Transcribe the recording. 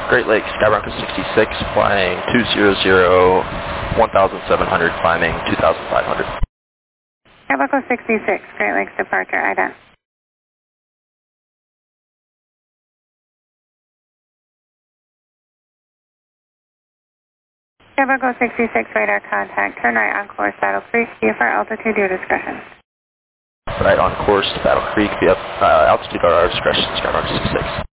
Great Lakes, Skybronco 66, flying 200, 1,700, climbing 2,500. Skybronco 66, Great Lakes departure, ident. Skybronco 66, radar contact, turn right on course, Battle Creek, VFR altitude, your discretion. Right on course to Battle Creek, altitude at our discretion, Skybronco 66.